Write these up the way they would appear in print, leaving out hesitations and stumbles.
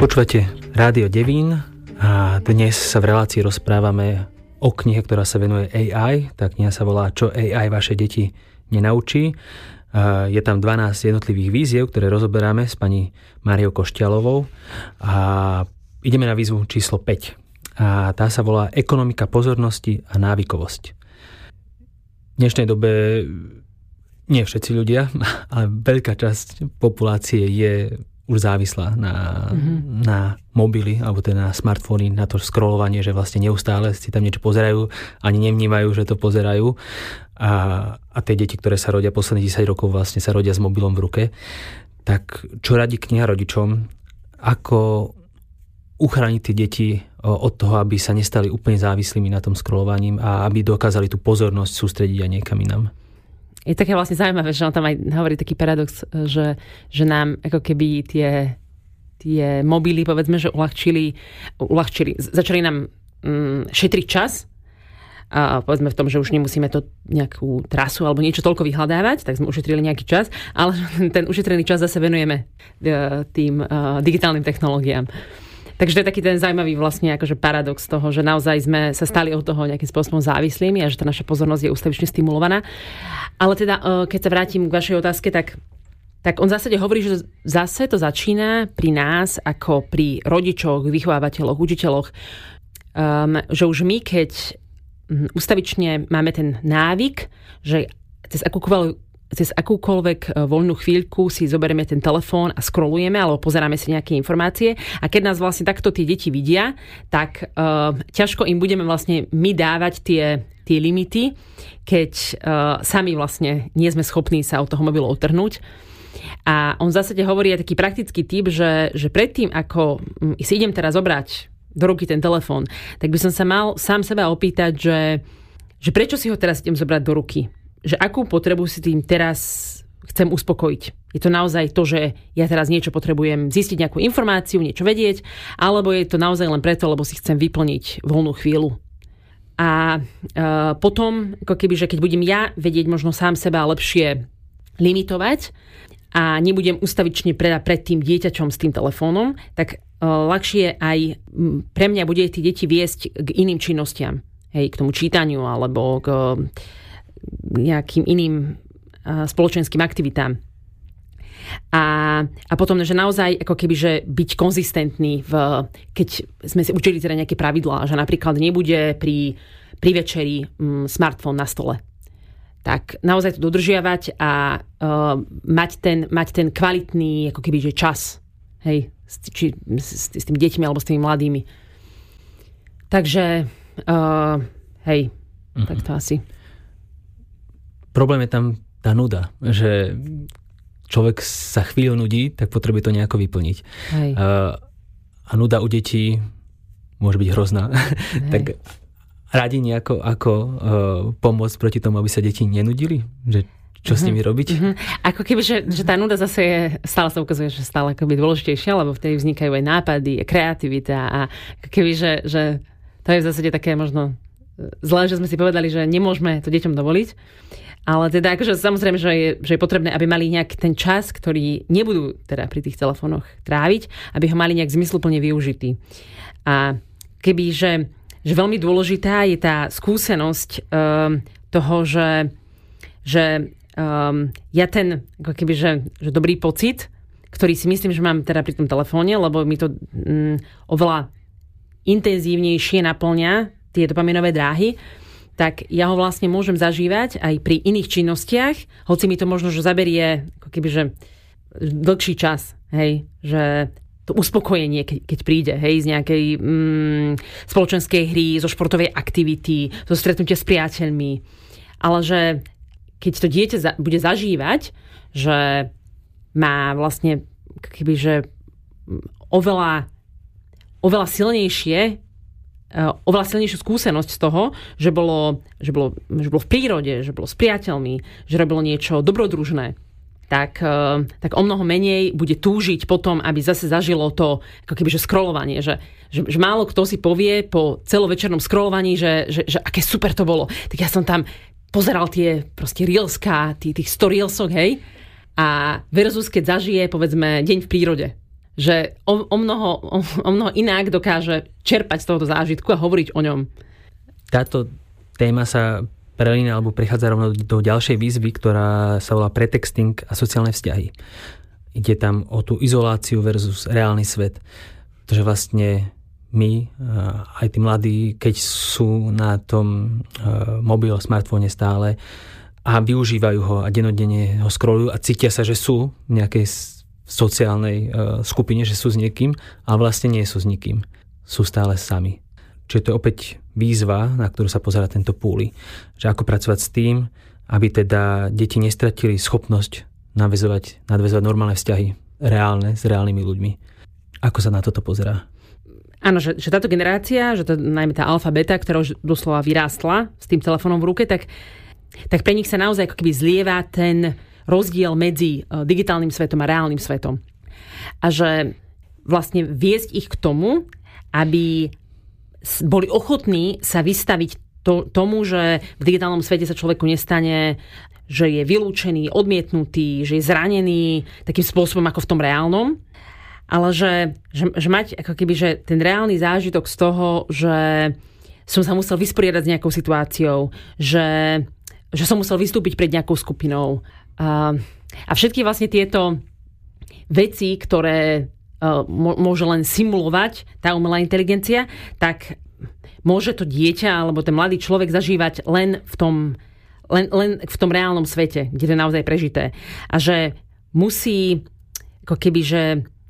Počúvate Rádio Devín a dnes sa v relácii rozprávame o knihe, ktorá sa venuje AI. Tá kniha sa volá Čo AI vaše deti nenaučí. Je tam 12 jednotlivých víziev, ktoré rozoberáme s pani Máriou Košťalovou a ideme na výzvu číslo 5. A tá sa volá Ekonomika pozornosti a návykovosť. V dnešnej dobe nie všetci ľudia, ale veľká časť populácie je už závislá na mobily, alebo teda na smartfóny, na to scrollovanie, že vlastne neustále si tam niečo pozerajú, ani nevnímajú, že to pozerajú. A tie deti, ktoré sa rodia posledných 10 rokov, vlastne sa rodia s mobilom v ruke. Tak čo radí kniha rodičom? Ako uchrániť tie deti od toho, aby sa nestali úplne závislými na tom scrollovaním a aby dokázali tú pozornosť sústrediť aj niekam inam? Je také vlastne zaujímavé, že on tam aj hovorí taký paradox, že nám ako keby tie mobily, povedzme, že uľahčili, začali nám šetriť čas, a povedzme v tom, že už nemusíme to nejakú trasu alebo niečo toľko vyhľadávať, tak sme ušetrili nejaký čas, ale ten ušetrený čas zase venujeme tým digitálnym technológiám. Takže to je taký ten zaujímavý vlastne akože paradox toho, že naozaj sme sa stali od toho nejakým spôsobom závislými a že tá naša pozornosť je ustavične stimulovaná. Ale teda, keď sa vrátim k vašej otázke, tak on v zásade hovorí, že zase to začína pri nás, ako pri rodičoch, vychovávateľoch, učiteľoch, že už my, keď ustavične máme ten návyk, že cez akúkoľvek voľnú chvíľku si zoberieme ten telefón a scrollujeme alebo pozeráme si nejaké informácie a keď nás vlastne takto tie deti vidia, tak ťažko im budeme vlastne my dávať tie limity, keď sami vlastne nie sme schopní sa od toho mobilu odtrhnúť. A on v zásade hovorí aj taký praktický tip, že predtým, ako si idem teraz zobrať do ruky ten telefón, tak by som sa mal sám seba opýtať, že prečo si ho teraz idem zobrať do ruky? Že akú potrebu si tým teraz chcem uspokojiť. Je to naozaj to, že ja teraz niečo potrebujem zistiť, nejakú informáciu, niečo vedieť, alebo je to naozaj len preto, lebo si chcem vyplniť voľnú chvíľu. A potom, ako keby, že keď budem ja vedieť možno sám seba lepšie limitovať a nebudem ustavične pred tým dieťačom s tým telefónom, tak ľahšie aj pre mňa bude tie deti viesť k iným činnostiam. Hej, k tomu čítaniu alebo k nejakým iným spoločenským aktivitám. A potom, že naozaj ako keby, že byť konzistentný, keď sme si učili teda nejaké pravidlá, že napríklad nebude pri večeri smartfón na stole. Tak naozaj to dodržiavať a mať ten kvalitný ako keby, že čas. Hej, či s tými deťmi alebo s tými mladými. Takže hej, tak to asi. Problém je tam tá nuda, že človek sa chvíľu nudí, tak potrebuje to nejako vyplniť. A nuda u detí môže byť hrozná. Tak radi nejako ako pomôcť proti tomu, aby sa deti nenudili? Že čo s nimi robiť? Ako keby, že tá nuda zase je, stále sa ukazuje, že stále akoby dôležitejšia, lebo vtedy vznikajú aj nápady, kreativita a ako keby, že to je v zásade také možno zlé, že sme si povedali, že nemôžeme to deťom dovoliť. Ale teda akože samozrejme, že je potrebné, aby mali nejaký ten čas, ktorý nebudú teda pri tých telefónoch tráviť, aby ho mali nejak zmysluplne využitý. A keby, že veľmi dôležitá je tá skúsenosť toho, že ja ten ako keby, že dobrý pocit, ktorý si myslím, že mám teda pri tom telefóne, lebo mi to oveľa intenzívnejšie naplňa tie dopaminové dráhy, tak ja ho vlastne môžem zažívať aj pri iných činnostiach, hoci mi to možno, že zaberie ako keby, že dlhší čas, hej, že to uspokojenie, keď príde, hej, z nejakej spoločenskej hry, zo športovej aktivity, zo stretnutia s priateľmi. Ale že keď to dieťa bude zažívať, že má vlastne keby, že oveľa silnejšiu skúsenosť z toho, že bolo v prírode, že bolo s priateľmi, že robilo niečo dobrodružné, tak o mnoho menej bude túžiť potom, aby zase zažilo to ako keby, že scrollovanie. Že málo kto si povie po celovečernom scrollovaní, že aké super to bolo. Tak ja som tam pozeral tie proste reelská, tých 100 reelsok, hej, a versus keď zažije, povedzme, deň v prírode. že o mnoho inak dokáže čerpať z tohoto zážitku a hovoriť o ňom. Táto téma sa prelína alebo prichádza rovno do ďalšej výzvy, ktorá sa volá pretexting a sociálne vzťahy. Ide tam o tú izoláciu versus reálny svet. Takže vlastne my, aj tí mladí, keď sú na tom mobile, smartfóne stále a využívajú ho a dennodenne ho scrollujú a cítia sa, že sú v nejakej sociálnej skupine, že sú s niekým, ale vlastne nie sú s nikým. Sú stále sami. Čiže to je opäť výzva, na ktorú sa pozerá tento Púli. Že ako pracovať s tým, aby teda deti nestratili schopnosť nadväzovať normálne vzťahy reálne s reálnymi ľuďmi. Ako sa na toto pozerá? Áno, že táto generácia, že to, najmä tá alfa beta, ktorá už doslova vyrástla s tým telefónom v ruke, tak pre nich sa naozaj ako keby zlieva ten rozdiel medzi digitálnym svetom a reálnym svetom. A že vlastne viesť ich k tomu, aby boli ochotní sa vystaviť tomu, že v digitálnom svete sa človeku nestane, že je vylúčený, odmietnutý, že je zranený takým spôsobom ako v tom reálnom. Ale že mať ako keby, že ten reálny zážitok z toho, že som sa musel vysporiadať s nejakou situáciou, že som musel vystúpiť pred nejakou skupinou. A všetky vlastne tieto veci, ktoré môže len simulovať tá umelá inteligencia, tak môže to dieťa alebo ten mladý človek zažívať len v tom reálnom svete, kde to je naozaj prežité. A že musí ako keby, že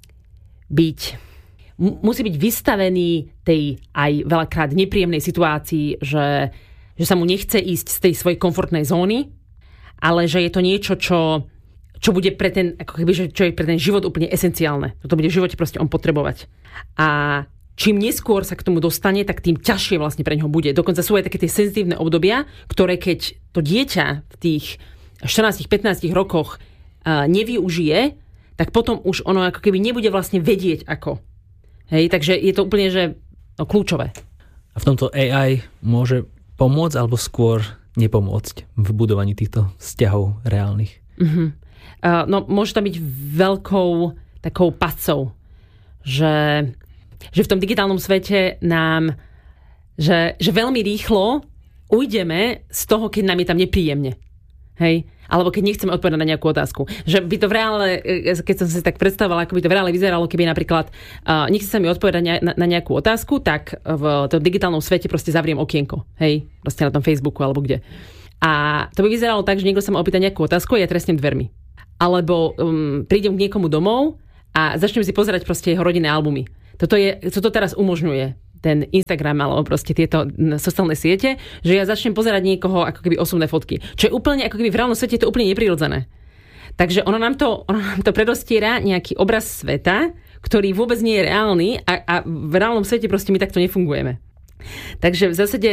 musí byť vystavený tej aj veľakrát nepríjemnej situácii, že sa mu nechce ísť z tej svojej komfortnej zóny, ale že je to niečo, čo bude pre ten, ako keby, že čo je pre ten život úplne esenciálne. Toto bude v živote proste on potrebovať. A čím neskôr sa k tomu dostane, tak tým ťažšie vlastne pre neho bude. Dokonca sú aj také tie senzitívne obdobia, ktoré keď to dieťa v tých 14-15 rokoch nevyužije, tak potom už ono ako keby nebude vlastne vedieť ako. Hej, takže je to úplne, že kľúčové. A v tomto AI môže pomôcť alebo skôr nepomôcť v budovaní týchto vzťahov reálnych? Mm-hmm. No, môže to byť veľkou takou pascou, že v tom digitálnom svete nám, že veľmi rýchlo ujdeme z toho, keď nám je tam nepríjemne. Hej? Alebo keď nechceme odpovedať na nejakú otázku. Že by to v reále, keď som si tak predstavovala, ako by to v reále vyzeralo, keby napríklad nechce sa mi odpovedať na nejakú otázku, tak v tom digitálnom svete proste zavriem okienko. Hej? Proste na tom Facebooku alebo kde. A to by vyzeralo tak, že niekto sa ma opýta nejakú otázku a ja trestnem dvermi. Alebo prídem k niekomu domov a začnem si pozerať proste jeho rodinné albumy. Toto teraz umožňuje ten Instagram alebo proste tieto sociálne siete, že ja začnem pozerať niekoho ako keby osobné fotky. Čo je úplne, ako keby v reálnom svete je to úplne neprirodzené. Takže ono nám to predostiera nejaký obraz sveta, ktorý vôbec nie je reálny a v reálnom svete proste my takto nefungujeme. Takže v zásade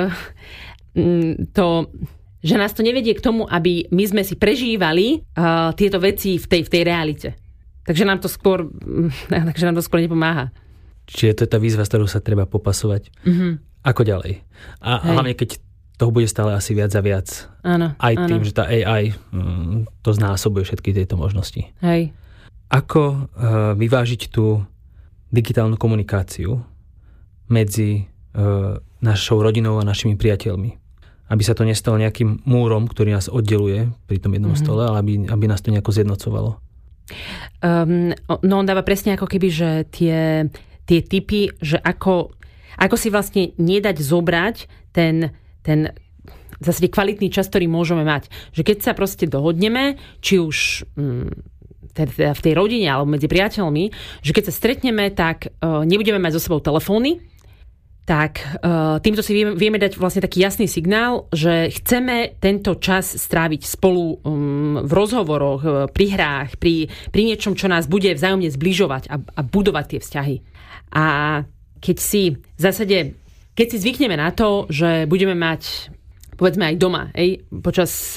že nás to nevedie k tomu, aby my sme si prežívali tieto veci v tej realite. Takže nám to skôr nepomáha. Čiže to je tá výzva, s ktorou sa treba popasovať. Mm-hmm. Ako ďalej? A hlavne, keď toho bude stále asi viac a viac. Áno, aj tým, že tá AI to znásobuje všetky tieto možnosti. Hej. Ako vyvážiť tú digitálnu komunikáciu medzi našou rodinou a našimi priateľmi? Aby sa to nestalo nejakým múrom, ktorý nás oddeluje pri tom jednom stole, ale aby nás to nejako zjednocovalo. No on dáva presne ako keby, že tie tipy, že ako si vlastne nedať zobrať ten zase kvalitný čas, ktorý môžeme mať. Že keď sa proste dohodneme, či už teda v tej rodine alebo medzi priateľmi, že keď sa stretneme, tak nebudeme mať so sebou telefóny, tak týmto si vieme dať vlastne taký jasný signál, že chceme tento čas stráviť spolu v rozhovoroch, pri hrách, pri niečom, čo nás bude vzájomne zbližovať a budovať tie vzťahy. A keď si zvykneme na to, že budeme mať, povedzme aj doma, počas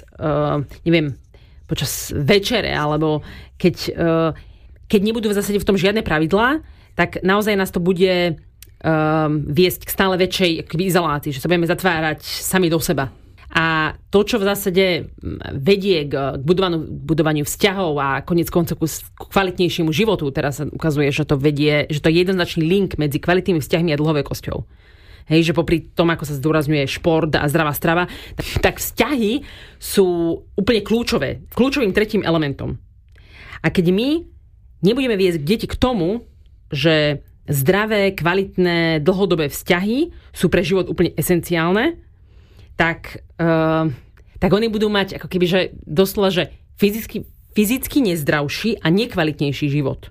večere, alebo keď nebudú v zásade v tom žiadne pravidlá, tak naozaj nás to bude viesť k stále väčšej izolácii, že sa budeme zatvárať sami do seba. A to, čo v zásade vedie k budovaniu vzťahov a konec koncov k kvalitnejšiemu životu, teraz sa ukazuje, že to je jednoznačný link medzi kvalitnými vzťahmi a dlhovekosťou. Hej, že popri tom, ako sa zdôrazňuje šport a zdravá strava, tak vzťahy sú úplne kľúčovým tretím elementom. A keď my nebudeme viesť deti k tomu, že zdravé, kvalitné, dlhodobé vzťahy sú pre život úplne esenciálne, tak oni budú mať ako keby, že doslova, že fyzicky nezdravší a nekvalitnejší život.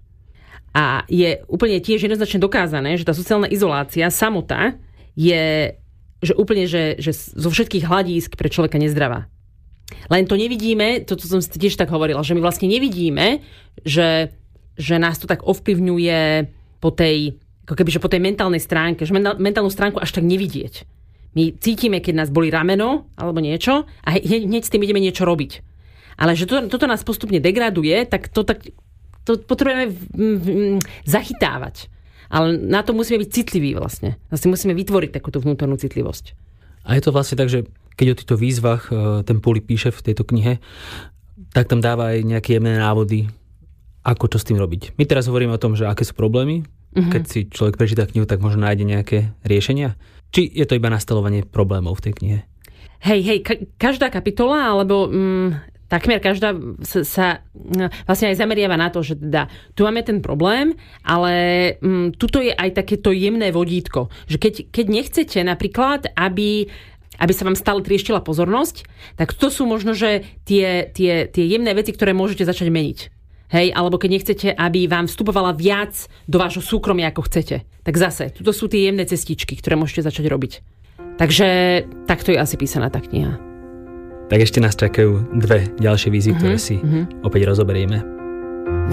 A je úplne tiež jednoznačne dokázané, že tá sociálna izolácia, samota, je že úplne, že zo všetkých hľadísk pre človeka nezdravá. Len to nevidíme, to som si tiež tak hovorila, že my vlastne nevidíme, že nás to tak ovplyvňuje po tej mentálnej stránke, že mentálnu stránku až tak nevidieť. My cítime, keď nás bolí rameno alebo niečo a hneď s tým ideme niečo robiť. Ale že toto nás postupne degraduje, tak to potrebujeme zachytávať. Ale na to musíme byť citliví vlastne. Vlastne musíme vytvoriť takúto vnútornú citlivosť. A je to vlastne tak, že keď o týchto výzvach ten Poli píše v tejto knihe, tak tam dáva aj nejaké jemné návody, ako čo s tým robiť. My teraz hovoríme o tom, že aké sú problémy. Keď si človek prečíta knihu, tak možno nájde nejaké riešenia. Či je to iba nastavovanie problémov v tej knihe? Hej, každá kapitola, alebo takmer každá sa vlastne aj zameriava na to, že teda tu máme ten problém, ale tuto je aj takéto jemné vodítko, že keď nechcete napríklad, aby sa vám stále trieštila pozornosť, tak to sú možno, že tie jemné veci, ktoré môžete začať meniť. Hej, alebo keď nechcete, aby vám vstupovala viac do vášho súkromia, ako chcete. Tak zase, tuto sú tie jemné cestičky, ktoré môžete začať robiť. Takže takto je asi písaná tá kniha. Tak ešte nás čakajú 2 ďalšie výzvy, ktoré si opäť rozoberieme.